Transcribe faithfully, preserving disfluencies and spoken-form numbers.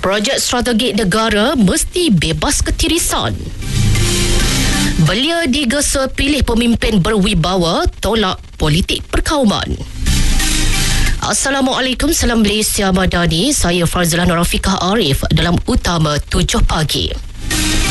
Projek strategik negara mesti bebas ketirisan. Belia digesa pilih pemimpin berwibawa, tolak politik perkauman. Assalamualaikum, salam Malaysia Madani. Saya Farzlan Rafiqah Arif dalam Utama tujuh pagi.